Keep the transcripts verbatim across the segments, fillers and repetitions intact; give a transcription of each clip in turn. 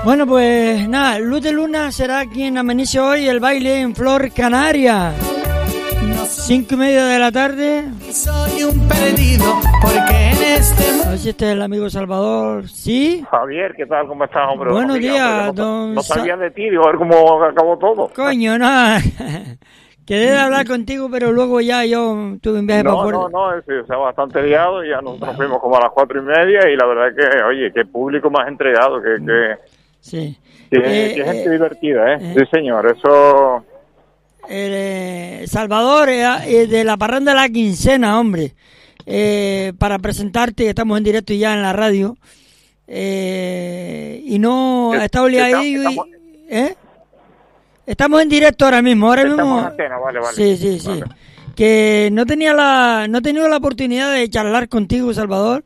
Bueno, pues nada, Luz de Luna será quien amenice hoy el baile en Flor Canaria. Cinco y media de la tarde. Soy un perdido porque en este mundo... A ver si este es el amigo Salvador. ¿Sí? Javier, ¿qué tal? ¿Cómo estás, hombre? Buenos Amiga, días, hombre, no, don no Sa- sabía de ti, digo, a ver cómo acabó todo. Coño, no. Quedé de hablar contigo, pero luego ya yo tuve un viaje para No, fuera. no, no, sí, o sea, bastante liado y ya nosotros fuimos como a las cuatro y media y la verdad que, oye, qué público más entregado, que, que, Sí. que, Eh, que gente eh, divertida, ¿eh? eh. Sí, señor, eso... Eh, Salvador, eh, eh, de la parranda de la quincena, hombre, eh, para presentarte, estamos en directo ya en la radio, eh, y no ha estado liado ahí, Estamos- ¿eh? Estamos en directo ahora mismo, ahora Estamos mismo, en antena, vale, vale. sí, sí, sí, Vale. que no tenía la, no he tenido la oportunidad de charlar contigo, Salvador,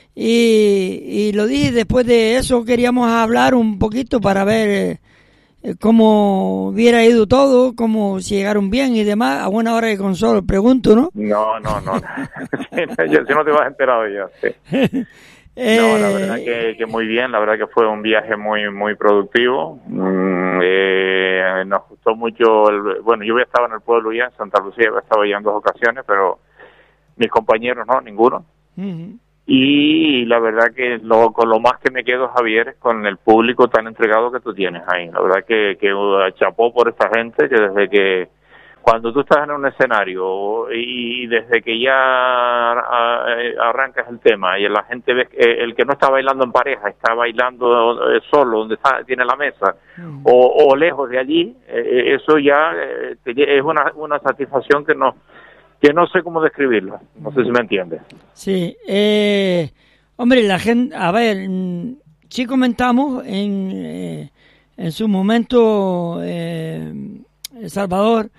y, y lo dije, después de eso queríamos hablar un poquito para ver eh, eh, cómo hubiera ido todo, cómo si llegaron bien y demás, a buena hora de consola, pregunto, ¿no? No, no, no. Si no te vas enterado ya, sí. Eh, No, la verdad que, que muy bien, la verdad que fue un viaje muy muy productivo. Mm, eh, nos gustó mucho, el, bueno, yo había estado en el pueblo ya, en Santa Lucía, había estado ya en dos ocasiones, pero mis compañeros no, ninguno. ujú. Y la verdad que lo, con lo más que me quedo, Javier, es con el público tan entregado que tú tienes ahí. La verdad que, que uh, chapó por esta gente que desde que cuando tú estás en un escenario y desde que ya a- a- arrancas el tema y la gente ve que el que no está bailando en pareja está bailando eh, solo donde está tiene la mesa o, o lejos de allí, eh, eso ya eh, te lle- es una, una satisfacción que no que no sé cómo describirla, no sé si me entiendes. Sí, eh, hombre, la gente, a ver, mm, sí comentamos en, eh, en su momento, eh, Salvador,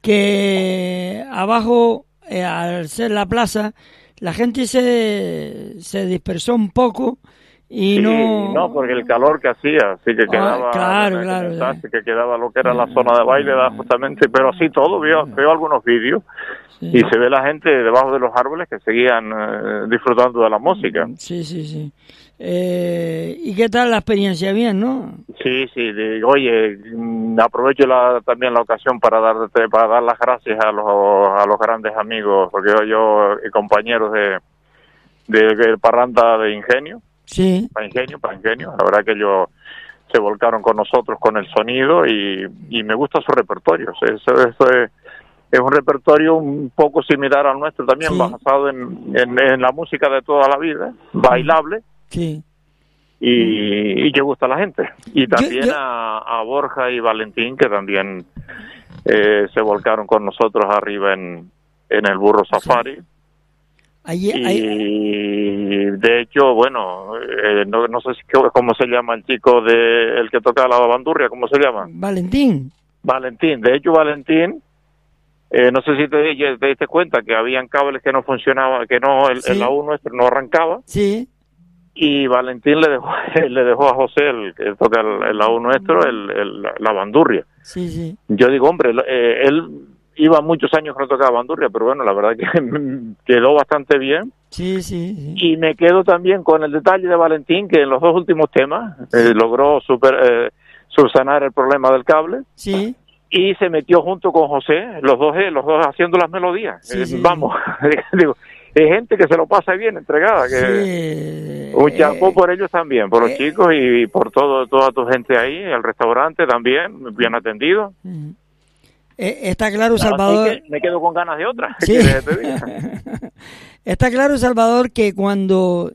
que abajo, eh, al ser la plaza, la gente se, se dispersó un poco y Sí, no... no, porque el calor que hacía, así que Ah, quedaba, claro, me claro, comentaste sí. que quedaba lo que era la zona de baile, da justamente, pero así todo, veo, veo algunos vídeos Sí. y se ve la gente debajo de los árboles que seguían eh, disfrutando de la música. Sí, sí, sí. Eh, ¿y qué tal la experiencia? Bien, ¿no? Sí, sí, de- oye, mm, aprovecho la, también la ocasión para darte, para dar las gracias a los, a los grandes amigos, porque yo, yo y compañeros de, de, de Parranda de Ingenio, Sí. para Ingenio, para Ingenio, la verdad que ellos se volcaron con nosotros con el sonido y, y me gusta su repertorio, eso, eso es, es un repertorio un poco similar al nuestro también, Sí. basado en, en, en la música de toda la vida, bailable, Sí. y, y que gusta a la gente. Y también yo- A, a Borja y Valentín, que también eh, se volcaron con nosotros arriba en, en el Burro Safari. Allí, Y ahí- de hecho, bueno, eh, no, no sé si, cómo se llama el chico de el que toca la bandurria, ¿cómo se llama? Valentín. Valentín. De hecho, Valentín, eh, no sé si te, te diste cuenta que habían cables que no funcionaban, que no, el, Sí. el A U nuestro no arrancaba. Sí. Y Valentín le dejó le dejó a José, el que toca el, el A U nuestro, el, el- la bandurria. Sí, sí. Yo digo, hombre, eh, él iba muchos años que no tocaba bandurria, pero bueno, la verdad que quedó bastante bien. Sí, sí, sí. Y me quedo también con el detalle de Valentín, que en los dos últimos temas eh, logró super, eh, subsanar el problema del cable. Sí. Y se metió junto con José, los dos eh, los dos haciendo las melodías. Sí, Eh, sí, vamos, digo, es gente que se lo pasa bien, entregada. Que Sí. un chapó Eh, por ellos también, por los eh, chicos y por todo toda tu gente ahí, el restaurante también, bien atendido. mm. Eh, está claro, Salvador. Así que me quedo con ganas de otra. ¿Qué Sí. quieres que te diga? Está claro, Salvador, que cuando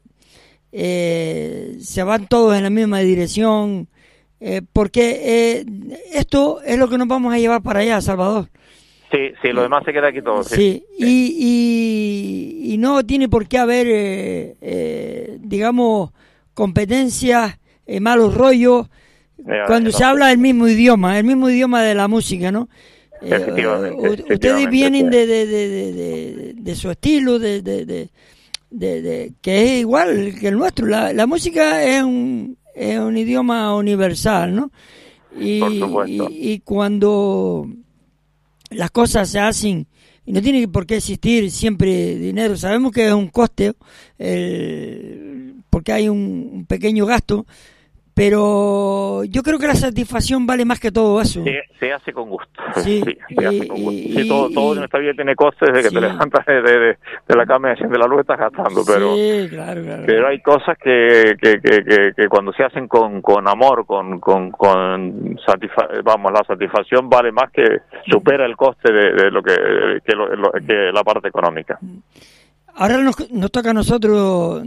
eh, se van todos en la misma dirección, eh, porque eh, esto es lo que nos vamos a llevar para allá, Salvador. Sí, sí, lo demás se queda aquí todo. Sí. Sí, y, y, y no tiene por qué haber, eh, eh, digamos, competencias, eh, malos rollos, Eh, cuando no, se habla el mismo idioma, el mismo idioma de la música, ¿no? Eh, Efectivamente, u- ustedes efectivamente, vienen sí. de, de, de, de, de, de su estilo, de, de, de, de, de- que es igual que el nuestro. La, la música es un, es un idioma universal, ¿no? Y, Por supuesto. y, y cuando las cosas se hacen, y no tiene por qué existir siempre dinero, sabemos que es un coste, el, porque hay un, un pequeño gasto, pero yo creo que la satisfacción vale más que todo eso. Se, se hace con gusto. Sí, sí se y, hace con gusto. Y, sí, todo, todo y, en esta vida tiene costes, desde que sí. te levantas de, de, de la cama y enciendes la luz estás gastando, pero sí, claro, claro. pero hay cosas que que, que, que, que cuando se hacen con, con amor, con con, con satisfa vamos, la satisfacción vale más, que supera el coste de, de lo que que, lo, lo, que la parte económica. Ahora nos, nos toca a nosotros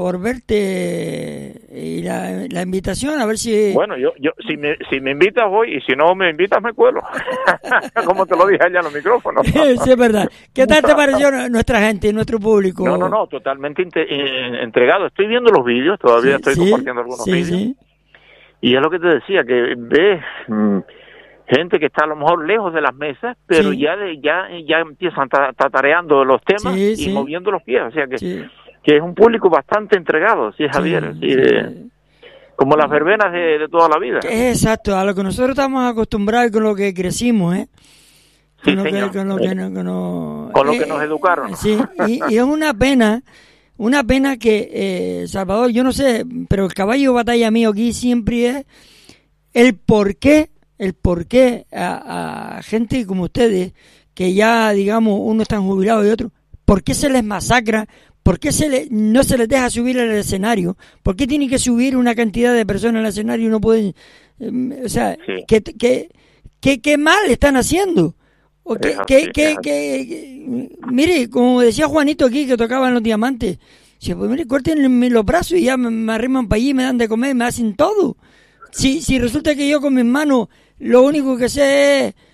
devolverte y la, la invitación, a ver si... Bueno, yo, yo si me si me invitas voy, y si no me invitas me cuelo. Como te lo dije allá en los micrófonos. Sí, es verdad. ¿Qué tal te pareció nuestra gente, nuestro público? No, no, no, totalmente entregado. Estoy viendo los vídeos, todavía sí, estoy sí, compartiendo algunos sí, vídeos. Sí. Y es lo que te decía, que ves mmm, gente que está a lo mejor lejos de las mesas, pero sí. ya de, ya ya empiezan tatareando los temas sí, y sí. moviendo los pies. O sea que, sí. que es un público bastante entregado, sí, Javier. Sí, sí, sí. De, como las verbenas de, de toda la vida. Exacto, a lo que nosotros estamos acostumbrados y con lo que crecimos, ¿eh? Con, sí, lo, señor. Que, con lo que, no, que no, con lo eh, que nos educaron. Sí, y, y es una pena, una pena que, eh, Salvador, yo no sé, pero el caballo de batalla mío aquí siempre es el por qué, el por qué a, a gente como ustedes, que ya, digamos, uno está jubilado y otro, ¿por qué se les masacra? ¿Por qué se le, no se les deja subir al escenario? ¿Por qué tienen que subir una cantidad de personas al escenario y no pueden? Eh, o sea, sí. ¿qué, qué, qué, qué mal están haciendo? O que, así, que, que, que, que, mire, como decía Juanito aquí, que tocaban los diamantes, dice, pues mire, corten los brazos y ya me, me arriman para allí, me dan de comer, me hacen todo. Si, si resulta que yo con mis manos lo único que sé es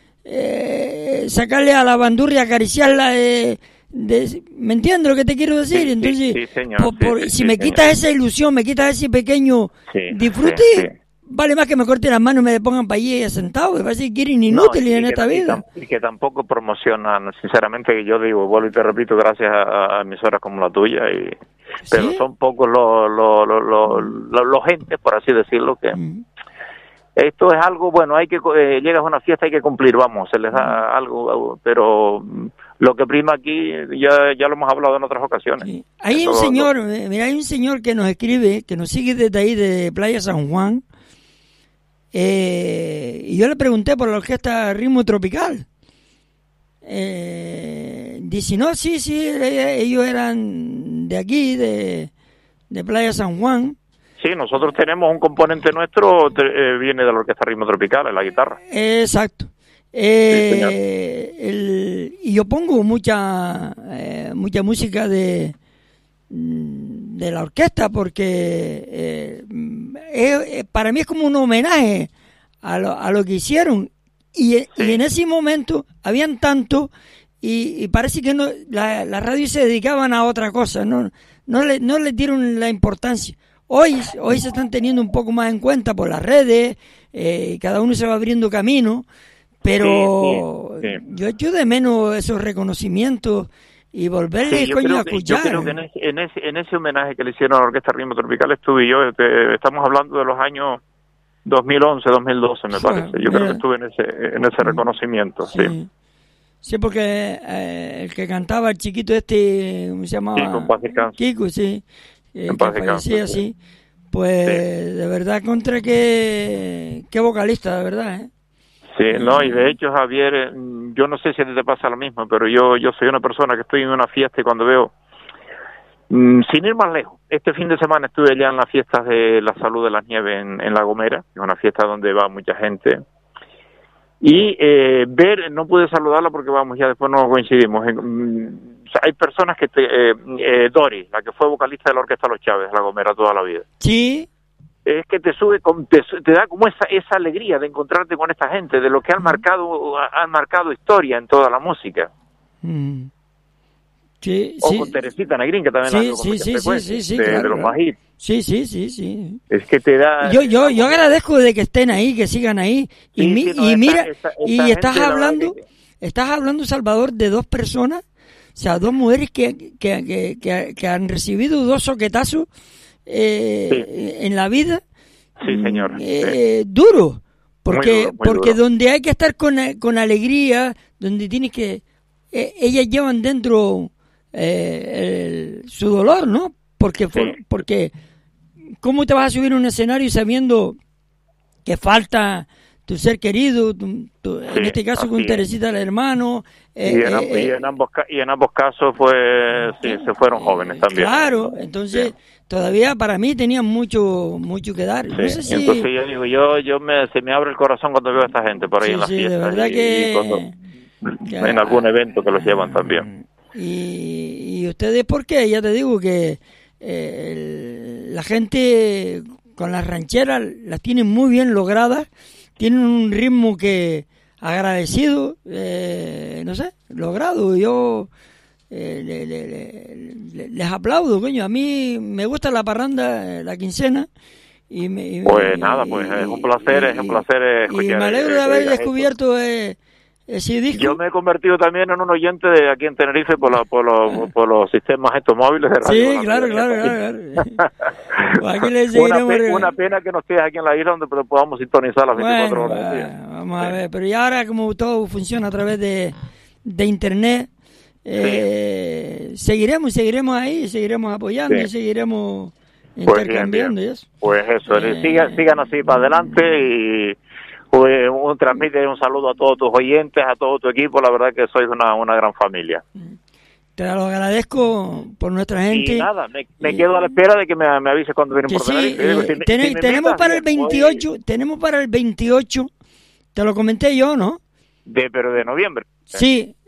eh, sacarle a la bandurria, acariciarla, eh, de, ¿me entiendes lo que te quiero decir? Sí, Entonces, sí, sí, señor, por, por, sí, sí, si sí, me señor. quitas esa ilusión, me quitas ese pequeño sí, disfrute, sí, sí. vale más que me corten las manos y me pongan para allí sentado, me parece que quieren inútiles no, y en que, esta y vida. Y que tampoco promocionan, sinceramente, que yo digo, vuelvo y te repito, gracias a, a emisoras como la tuya, y pero ¿Sí? son pocos los los los los, los, los gentes, por así decirlo, que Mm. esto es algo, bueno, hay que eh, llegas a una fiesta, hay que cumplir, vamos, se les da algo, pero lo que prima aquí, ya ya lo hemos hablado en otras ocasiones. Sí. Hay Eso, un señor, lo... mira, hay un señor que nos escribe, que nos sigue desde ahí, de Playa San Juan, eh, y yo le pregunté por la orquesta Ritmo Tropical. Eh, dice, no, sí, sí, ellos eran de aquí, de, de Playa San Juan. Sí, nosotros tenemos un componente nuestro, eh, viene de la orquesta Ritmo Tropical, en la guitarra. Exacto. Eh, sí, el, y yo pongo mucha eh, mucha música de de la orquesta porque eh, eh, para mí es como un homenaje a lo, a lo que hicieron y, sí. y en ese momento habían tanto y, y parece que no la, la radio se dedicaban a otra cosa, no no le no le dieron la importancia. Hoy hoy se están teniendo un poco más en cuenta por las redes, eh, cada uno se va abriendo camino. Pero sí, sí, sí. yo echo de menos esos reconocimientos y volverles sí, coño a que, escuchar. Yo creo que en ese, en, ese, en ese homenaje que le hicieron a la Orquesta Ritmo Tropical estuve yo, este, estamos hablando de los años dos mil once, dos mil doce me parece. Yo Mira. creo que estuve en ese en ese reconocimiento, sí. Sí, sí porque eh, el que cantaba el chiquito este, ¿cómo se llamaba? Sí, con paz descanso. Kiko, sí. Eh, en que paz fallecía descanso, así. Pues sí. de verdad contra que qué vocalista, de verdad, ¿eh? Sí, no, y de hecho, Javier, yo no sé si a ti te pasa lo mismo, pero yo yo soy una persona que estoy en una fiesta y cuando veo, mmm, sin ir más lejos, este fin de semana estuve allá en las fiestas de la Salud de las Nieves en, en La Gomera, que es una fiesta donde va mucha gente, y eh, ver, no pude saludarla porque vamos, ya después no coincidimos, mmm, o sea, hay personas que, te, eh, eh, Dori, la que fue vocalista de la Orquesta Los Chávez, La Gomera toda la vida. Sí. Es que te sube, te, te da como esa esa alegría de encontrarte con esta gente, de lo que han marcado han marcado historia en toda la música. Mm. Sí, o sí. con Teresita Negrín, que también sí, la sí, sí, sí, sí, sí, de, claro, de los claro. más hits. Sí, sí, sí, sí. Es que te da... Yo yo yo agradezco de que estén ahí, que sigan ahí. Y, sí, mi, sí, no, y esta, mira, esta, esta y estás gente, hablando, que... estás hablando, Salvador, de dos personas, o sea, dos mujeres que, que, que, que, que han recibido dos soquetazos eh, sí. en la vida. Sí, señor. Eh, sí. Duro, porque muy duro, muy porque duro. Donde hay que estar con, con alegría, donde tienes que... Eh, ellas llevan dentro eh, el, su dolor, ¿no? Porque, sí. porque ¿cómo te vas a subir a un escenario sabiendo que falta tu ser querido, tu, tu, sí, en este caso con Teresita el hermano? Eh, y, en, eh, y, en ambos, y en ambos casos fue sí, se fueron jóvenes también. Claro, entonces sí. Todavía para mí tenían mucho mucho que dar. Sí. No sé si... Entonces yo digo, yo yo me se me abre el corazón cuando veo a esta gente por ahí sí, en las sí, fiestas. De verdad y, que... y cuando, que... en algún evento que los llevan también. Y, y ustedes, ¿por qué? Ya te digo que eh, el, la gente con las rancheras las tienen muy bien logradas, tienen un ritmo que agradecido, eh, no sé, logrado. Yo eh, le, le, le, les aplaudo, coño. A mí me gusta la parranda, la quincena. Y me, y, pues nada, pues y, es un placer, y, es un placer escuchar. Y me alegro de haber descubierto eh, ese disco. Yo me he convertido también en un oyente de aquí en Tenerife por, la, por, los, por los sistemas estos móviles de radio. Sí, claro, claro, claro, claro. Pues aquí les una, pe una pena que no estés aquí en la isla donde podamos sintonizar las veinticuatro bueno, horas del día. Vamos a ver, pero ya ahora como todo funciona a través de, de internet, eh, sí. seguiremos, seguiremos ahí, seguiremos apoyando sí. y seguiremos pues intercambiando bien, bien. y eso. Pues eso, eh, sigan, sigan así para adelante y pues, un transmite un saludo a todos tus oyentes, a todo tu equipo, la verdad que sois una, una gran familia. Te lo agradezco por nuestra gente. Y nada, me, me y, quedo a la espera de que me, me avise cuando vienen por sí, Tenerife. Eh, si ten, si tenemos para el veintiocho, voy... tenemos para el veintiocho, te lo comenté yo, ¿no? De, pero de noviembre. Sí,